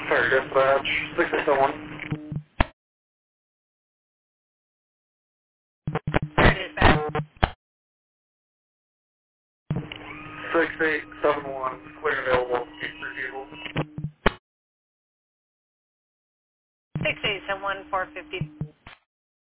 Fair dispatch, 671. Fair dispatch. 6871, clear available, retrieval. 6871 450.